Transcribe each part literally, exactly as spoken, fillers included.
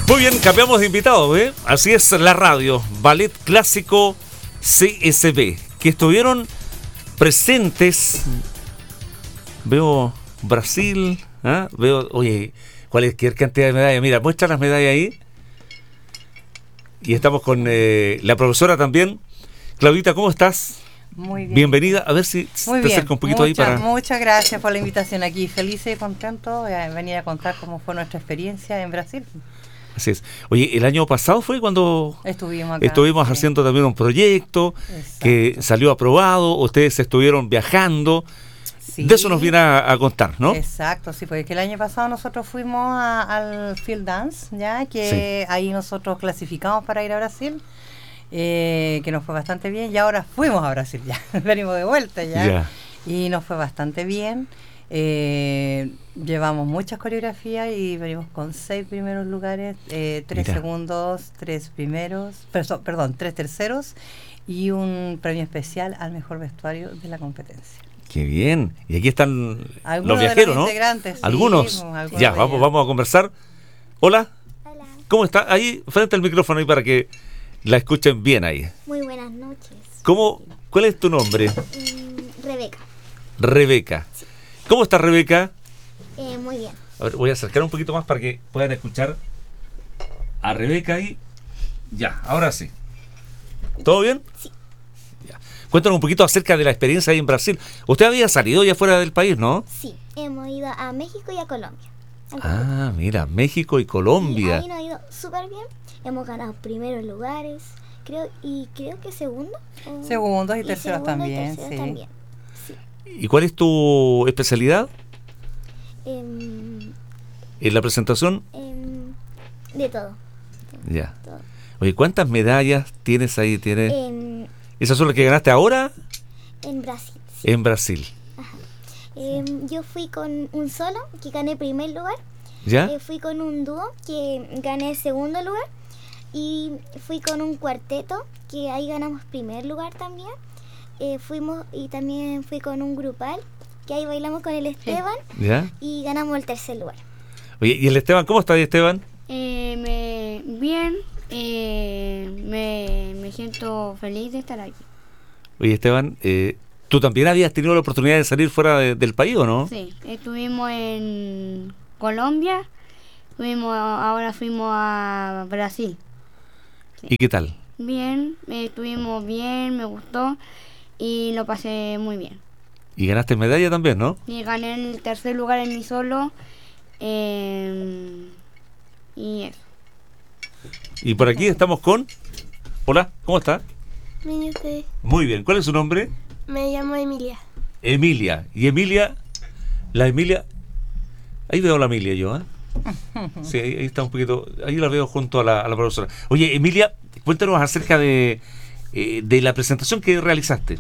Muy bien, cambiamos de invitado, ¿eh? Así es la radio, Ballet Clásico C S B, que estuvieron presentes. Veo Brasil, ¿eh? Veo, oye, cualquier cantidad de medallas. Mira, muestra las medallas ahí. Y estamos con eh, la profesora también. Claudita, ¿cómo estás? Muy bien. Bienvenida. A ver si Muy te bien. acerco un poquito Mucha, ahí para... Muchas gracias por la invitación aquí. Feliz y contento de venir a contar cómo fue nuestra experiencia en Brasil. Así es. Oye, el año pasado fue cuando estuvimos acá, estuvimos sí. haciendo también un proyecto. Exacto. Que salió aprobado. Ustedes estuvieron viajando. Sí. De eso nos viene a, a contar, ¿no? Exacto, sí, porque el año pasado nosotros fuimos a, al Field Dance, ya que sí. Ahí nosotros clasificamos para ir a Brasil. Eh, que nos fue bastante bien y ahora fuimos a Brasil ya, venimos de vuelta ya yeah. Y nos fue bastante bien. Eh, llevamos muchas coreografías y venimos con seis primeros lugares, eh, tres Mira. segundos, tres primeros, perdón, perdón, tres terceros y un premio especial al mejor vestuario de la competencia. Qué bien. Y aquí están algunos los viajeros, los ¿no? Integrantes, algunos. Sí, algunos ya, vamos, vamos a conversar. Hola. Hola. ¿Cómo está? Ahí frente al micrófono ahí para que la escuchen bien ahí. Muy buenas noches. ¿Cómo, ¿Cuál es tu nombre? Mm, Rebeca. Rebeca. Sí. ¿Cómo está Rebeca? Eh, muy bien. A ver, voy a acercar un poquito más para que puedan escuchar a Rebeca ahí. Ya, ahora sí. ¿Todo bien? Sí. Ya. Cuéntanos un poquito acerca de la experiencia ahí en Brasil. Usted había salido ya fuera del país, ¿no? Sí, hemos ido a México y a Colombia. Ah, mira, México y Colombia. Y ahí nos ha ido súper bien. Hemos ganado primeros lugares, creo, y creo que segundo. Segundos y, y terceros segundo también, y terceros sí. también. Sí. ¿Y cuál es tu especialidad? Um, ¿En la presentación? Um, de todo. Ya. Todo. Oye, ¿cuántas medallas tienes ahí? ¿Tienes? En, ¿Esas son las que ganaste ahora? En Brasil. Sí. En Brasil. Ajá. Eh, yo fui con un solo, que gané primer lugar. ¿Ya? Eh, fui con un dúo, que gané segundo lugar. Y fui con un cuarteto, que ahí ganamos primer lugar también. Eh, fuimos y también fui con un grupal, que ahí bailamos con el Esteban. ¿Ya? Y ganamos el tercer lugar. Oye, ¿y el Esteban? ¿Cómo está ahí, Esteban? Eh, me, bien, eh, me, me siento feliz de estar aquí. Oye, Esteban, eh, ¿tú también habías tenido la oportunidad de salir fuera de, del país o no? Sí, estuvimos en Colombia, fuimos, ahora fuimos a Brasil. Sí. ¿Y qué tal? Bien, eh, estuvimos bien, me gustó y lo pasé muy bien. ¿Y ganaste medalla también, no? Y gané el tercer lugar en mi solo eh, y eso. Y por aquí estamos con... Hola, ¿cómo está? Bien, usted. Muy bien, ¿cuál es su nombre? Me llamo Emilia. Emilia. ¿Y Emilia? La Emilia... Ahí veo a la Emilia yo, ¿eh? Sí, ahí, ahí está un poquito, ahí la veo junto a la, a la profesora. Oye, Emilia, cuéntanos acerca de, eh, de la presentación que realizaste.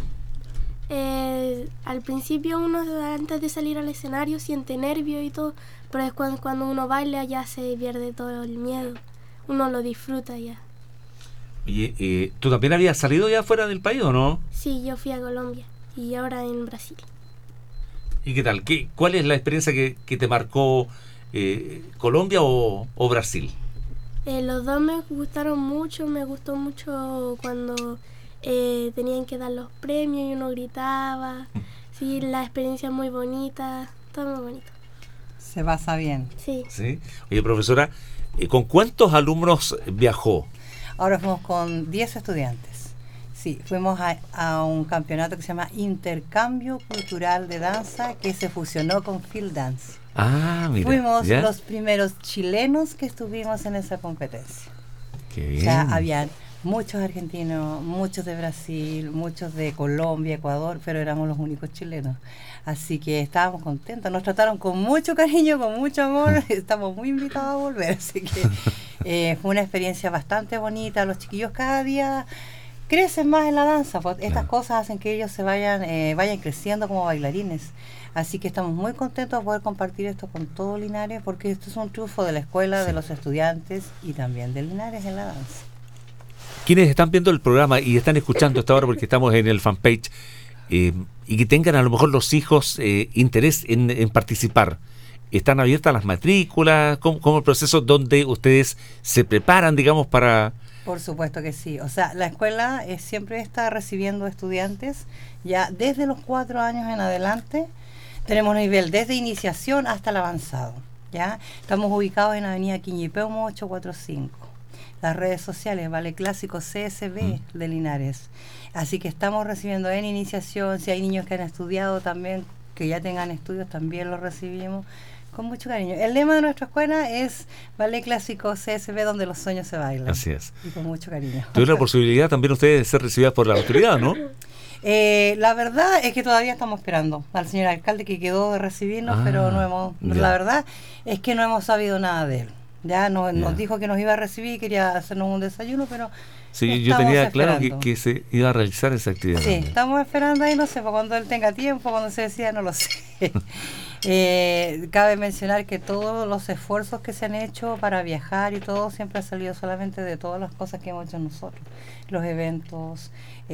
Eh, al principio uno, antes de salir al escenario, siente nervio y todo, pero es cuando, cuando uno baila ya se pierde todo el miedo. Uno lo disfruta ya. Oye, eh, ¿tú también habías salido ya fuera del país o no? Sí, yo fui a Colombia y ahora en Brasil. ¿Y qué tal? ¿Qué, ¿Cuál es la experiencia que, que te marcó eh, Colombia o, o Brasil? Eh, los dos me gustaron mucho, me gustó mucho cuando eh, tenían que dar los premios y uno gritaba. Sí, la experiencia es muy bonita, todo muy bonito. Se pasa bien. Sí. ¿Sí? Oye, profesora, ¿con cuántos alumnos viajó? Ahora fuimos con diez estudiantes. Sí, fuimos a, a un campeonato que se llama Intercambio Cultural de Danza, que se fusionó con Field Dance. Ah, mira. Fuimos ¿ya? los primeros chilenos que estuvimos en esa competencia. Qué bien. O sea, habían muchos argentinos, muchos de Brasil, muchos de Colombia, Ecuador, pero éramos los únicos chilenos. Así que estábamos contentos. Nos trataron con mucho cariño, con mucho amor. Estamos muy invitados a volver. Así que eh, fue una experiencia bastante bonita. Los chiquillos cada día crecen más en la danza, pues estas claro. cosas hacen que ellos se vayan eh, vayan creciendo como bailarines. Así que estamos muy contentos de poder compartir esto con todo Linares, porque esto es un triunfo de la escuela, sí. de los estudiantes y también de Linares en la danza. Quienes están viendo el programa y están escuchando hasta ahora, porque estamos en el fanpage, eh, y que tengan a lo mejor los hijos eh, interés en, en participar, ¿están abiertas las matrículas? ¿Cómo, cómo el proceso donde ustedes se preparan, digamos, para...? Por supuesto que sí. O sea, la escuela eh, siempre está recibiendo estudiantes ya desde los cuatro años en adelante. Tenemos nivel desde iniciación hasta el avanzado. ¿Ya? Estamos ubicados en Avenida Quiñipeumo ochocientos cuarenta y cinco. Las redes sociales, Ballet Clásico C S B mm. de Linares. Así que estamos recibiendo en iniciación. Si hay niños que han estudiado también, que ya tengan estudios, también los recibimos con mucho cariño. El lema de nuestra escuela es Ballet Clásico C S B, donde los sueños se bailan. Así es. Y con mucho cariño. ¿Tuve la posibilidad también ustedes de ser recibidas por la autoridad, no? Eh, la verdad es que todavía estamos esperando al señor alcalde, que quedó de recibirnos, ah, pero no hemos, ya. la verdad es que no hemos sabido nada de él. Ya nos, ya. nos dijo que nos iba a recibir, quería hacernos un desayuno, pero sí, yo tenía claro que, que se iba a realizar esa actividad. Sí, también. Estamos esperando ahí, no sé, para cuando él tenga tiempo, cuando se decida, no lo sé. eh, cabe mencionar que todos los esfuerzos que se han hecho para viajar y todo siempre ha salido solamente de todas las cosas que hemos hecho nosotros. Los eventos,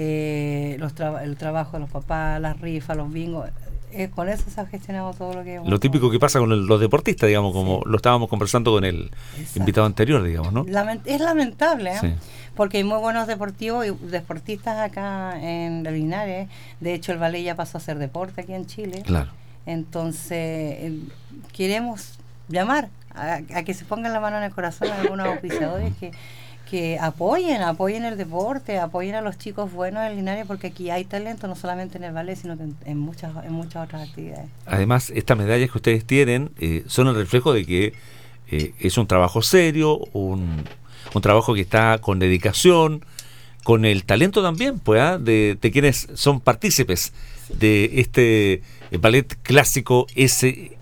eh, los tra el trabajo de los papás, las rifas, los bingos. Eh, con eso se ha gestionado todo lo que hemos... Lo típico que pasa con el, los deportistas, digamos, como sí. lo estábamos conversando con el Exacto. invitado anterior, digamos, ¿no? Lament es lamentable, ¿eh? Sí. Porque hay muy buenos deportivos y deportistas acá en Linares. De hecho, el ballet ya pasó a ser deporte aquí en Chile. Claro. Entonces, eh, queremos llamar a, a que se pongan la mano en el corazón a algunos auspiciadores que, que apoyen, apoyen el deporte, apoyen a los chicos buenos en Linares, porque aquí hay talento, no solamente en el ballet, sino que en, en, muchas, en muchas otras actividades. Además, estas medallas que ustedes tienen eh, son el reflejo de que eh, es un trabajo serio, un, un trabajo que está con dedicación, con el talento también, pues, ¿eh? de, de quienes son partícipes de este eh, ballet clásico S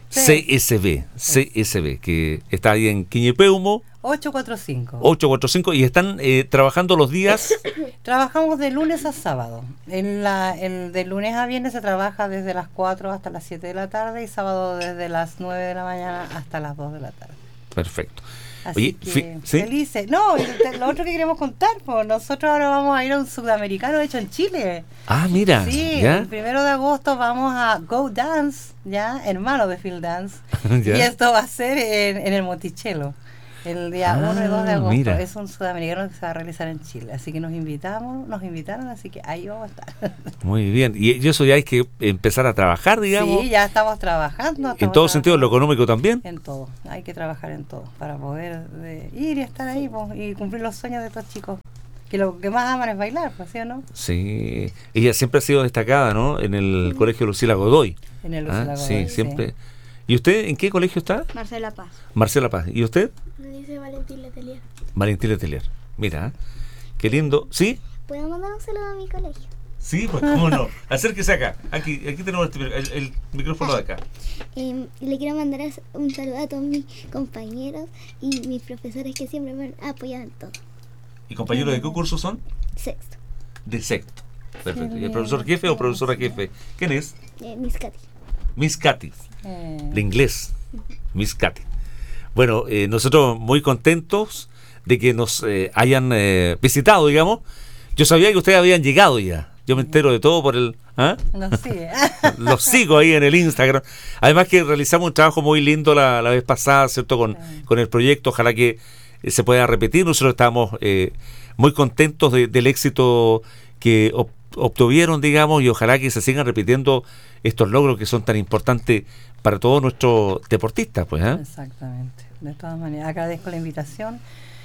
C S B, C S B, que está ahí en Quiñipeumo ochocientos cuarenta y cinco. ochocientos cuarenta y cinco, y están eh, trabajando los días. Trabajamos de lunes a sábado. En la, el, de lunes a viernes se trabaja desde las cuatro hasta las siete de la tarde y sábado desde las nueve de la mañana hasta las dos de la tarde. Perfecto. Así Oye, que ¿sí? felices. No, lo otro que queremos contar, pues nosotros ahora vamos a ir a un sudamericano hecho en Chile. Ah, mira. Sí, ¿ya? el primero de agosto vamos a Go Dance, ya, hermano de Field Dance. ¿Ya? Y esto va a ser en, en el Monticello. El día Ah, uno y dos de agosto. mira. Es un sudamericano que se va a realizar en Chile. Así que nos invitamos, nos invitaron, así que ahí vamos a estar. Muy bien. Y, y eso ya hay que empezar a trabajar, digamos. Sí, ya estamos trabajando. En estamos todo sentido, en lo económico también. En todo. Hay que trabajar en todo para poder de ir y estar ahí, pues, y cumplir los sueños de estos chicos. Que lo que más aman es bailar, pues, ¿sí o no? Sí. Ella siempre ha sido destacada, ¿no? En el sí. colegio Lucila Godoy. En el Lucila ¿Ah? Godoy. Sí, siempre. Sí. ¿Y usted en qué colegio está? Marcela Paz. Marcela Paz. ¿Y usted? Me dice Valentín Letelier. Valentín Letelier. Mira, qué lindo. ¿Sí? ¿Puedo mandar un saludo a mi colegio? Sí, pues cómo no. Acérquese acá. Aquí, aquí tenemos el, el, el micrófono de acá. Eh, le quiero mandar un saludo a todos mis compañeros y mis profesores que siempre me han apoyado en todo. ¿Y compañeros de qué curso son? Sexto. De sexto. Perfecto. ¿Y el profesor jefe o profesora jefe? ¿Quién es? Eh, Miss Katy. Miss Katy. Eh. De inglés. Miss Katy. Bueno, eh, nosotros muy contentos de que nos eh, hayan eh, visitado, digamos. Yo sabía que ustedes habían llegado ya. Yo me entero de todo por el... ¿ah? Nos sigue. Los sigo ahí en el Instagram. Además que realizamos un trabajo muy lindo la, la vez pasada, ¿cierto? Con, sí. con el proyecto. Ojalá que eh, se pueda repetir. Nosotros estamos eh, muy contentos de, del éxito que ob, obtuvieron, digamos, y ojalá que se sigan repitiendo estos logros que son tan importantes para todos nuestros deportistas, pues, ¿eh? Exactamente. De todas maneras, agradezco la invitación.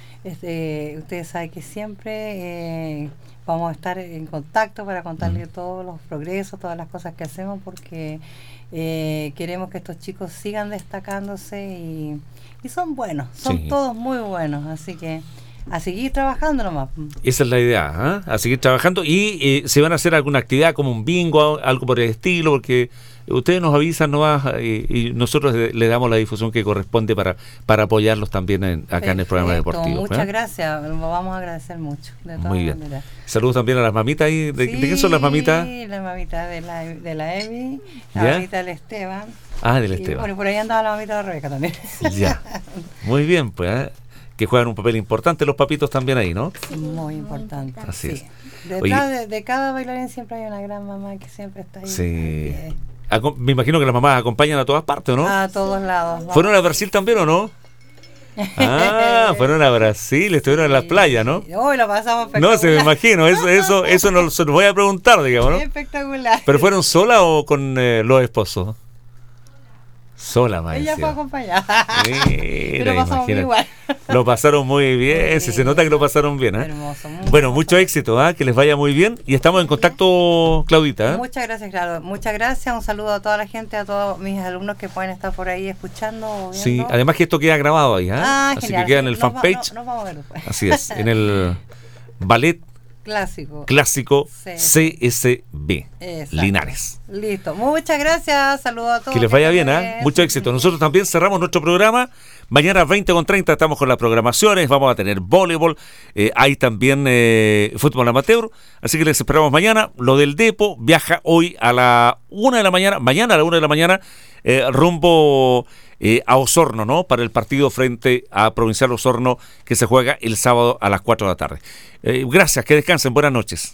Este, ustedes saben que siempre eh, vamos a estar en contacto para contarles mm. todos los progresos, todas las cosas que hacemos, porque eh, queremos que estos chicos sigan destacándose y, y son buenos, son sí. todos muy buenos, así que a seguir trabajando nomás. Esa es la idea, ¿eh? A seguir trabajando. Y eh, se van a hacer alguna actividad como un bingo, algo por el estilo, porque ustedes nos avisan nomás eh, y nosotros le, le damos la difusión que corresponde para para apoyarlos también en, acá Perfecto. en el programa deportivo. Muchas ¿eh? gracias, lo vamos a agradecer mucho. De todas Muy bien. maneras. Saludos también a las mamitas ahí. ¿De, sí, ¿de qué son las mamitas? Sí, las mamitas de la, de la Emi, la ¿Ya? mamita del Esteban. Ah, del y, Esteban. Bueno, por ahí andaba la mamita de la Rebeca también. Ya. Muy bien, pues, ¿eh? Que juegan un papel importante los papitos también ahí, ¿no? Sí, muy importante. Así sí. es. Detrás de, de cada bailarín siempre hay una gran mamá que siempre está ahí. Sí. aco- me imagino que las mamás acompañan a todas partes, ¿no? A todos lados. Vamos. ¿Fueron a Brasil también o no? Ah, fueron a Brasil, estuvieron en las playas, ¿no? Hoy lo pasamos espectacular. No, se me imagino, eso eso eso no se los voy a preguntar, digamos, ¿no? Espectacular. ¿Pero fueron sola o con eh, los esposos? Sola, más Ella fue encima. acompañada. Mira, Pero pasamos imagínate. igual. Lo pasaron muy bien, Sí. sí, se nota que lo pasaron bien, ¿eh? Hermoso. muy Bueno, hermoso. mucho éxito, ¿ah? Que les vaya muy bien. Y estamos en contacto, Claudita, ¿eh? Muchas gracias, claro. Muchas gracias. Un saludo a toda la gente, a todos mis alumnos que pueden estar por ahí escuchando o Sí, viendo. además que esto queda grabado ahí, ¿ah? Ah, Así genial. que queda en Sí, el nos va- fanpage. no- nos vamos a ver después. Así es, en el Ballet Clásico. Clásico Sí. C S B Exacto. Linares. Listo. Muchas gracias. Saludos a todos. Que les vaya bien, estén ¿eh? bien. Mucho éxito. Nosotros también cerramos nuestro programa. Mañana veinte con treinta estamos con las programaciones. Vamos a tener voleibol. Eh, hay también eh, fútbol amateur. Así que les esperamos mañana. Lo del Depo viaja hoy a la una de la mañana. Mañana a la una de la mañana. Eh, rumbo eh, a Osorno, ¿no? Para el partido frente a Provincial Osorno que se juega el sábado a las cuatro de la tarde. Eh, gracias. Que descansen. Buenas noches.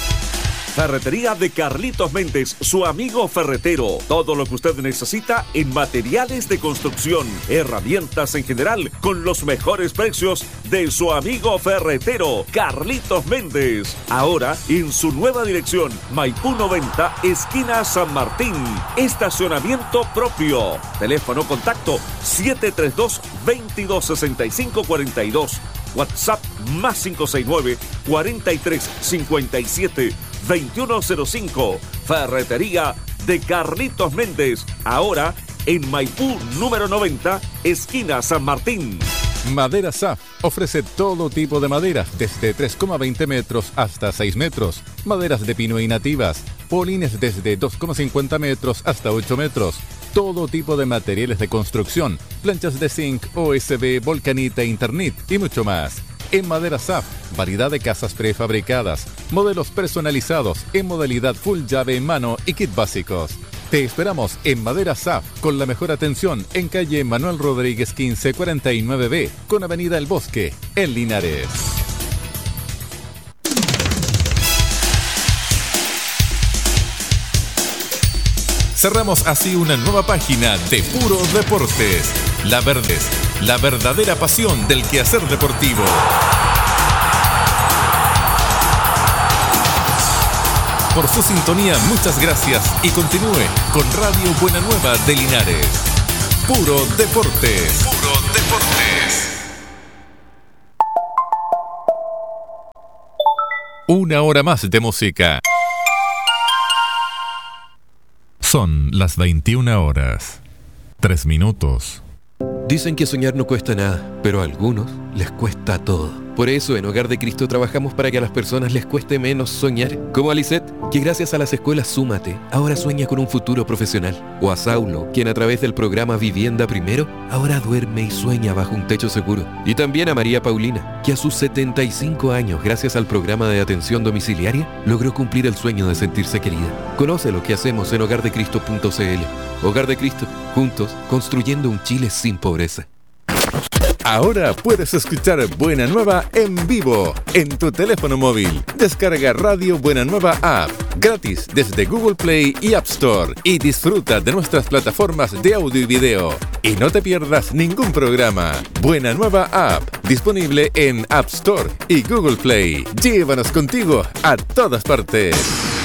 Ferretería de Carlitos Méndez, su amigo ferretero. Todo lo que usted necesita en materiales de construcción, herramientas en general, con los mejores precios de su amigo ferretero, Carlitos Méndez. Ahora en su nueva dirección, Maipú noventa, esquina San Martín. Estacionamiento propio. Teléfono contacto siete tres dos, veintidós sesenta y cinco cuarenta y dos. WhatsApp más cinco seis nueve, cuarenta y tres cincuenta y siete, veintiuno cero cinco. Ferretería de Carlitos Méndez. Ahora en Maipú número noventa, esquina San Martín. Madera S A F ofrece todo tipo de maderas, desde tres coma veinte metros hasta seis metros. Maderas de pino y nativas. Polines desde dos coma cincuenta metros hasta ocho metros. Todo tipo de materiales de construcción. Planchas de zinc, O S B, volcanita, Internet y mucho más. En Madera S A F, variedad de casas prefabricadas, modelos personalizados en modalidad full llave en mano y kit básicos. Te esperamos en Madera S A F con la mejor atención en calle Manuel Rodríguez quince cuarenta y nueve B con avenida El Bosque en Linares. Cerramos así una nueva página de Puro Deportes. La Verdes, la verdadera pasión del quehacer deportivo. Por su sintonía, muchas gracias y continúe con Radio Buena Nueva de Linares. Puro Deportes. Puro Deportes. Una hora más de música. Son las veintiuna horas. Tres minutos. Dicen que soñar no cuesta nada, pero a algunos les cuesta todo. Por eso en Hogar de Cristo trabajamos para que a las personas les cueste menos soñar. Como a Lisette, que gracias a las escuelas Súmate, ahora sueña con un futuro profesional. O a Saulo, quien a través del programa Vivienda Primero, ahora duerme y sueña bajo un techo seguro. Y también a María Paulina, que a sus setenta y cinco años, gracias al programa de atención domiciliaria, logró cumplir el sueño de sentirse querida. Conoce lo que hacemos en hogar de cristo punto c l. Hogar de Cristo, juntos, construyendo un Chile sin pobreza. Ahora puedes escuchar Buena Nueva en vivo en tu teléfono móvil. Descarga Radio Buena Nueva App gratis desde Google Play y App Store y disfruta de nuestras plataformas de audio y video. Y no te pierdas ningún programa. Buena Nueva App, disponible en App Store y Google Play. Llévanos contigo a todas partes.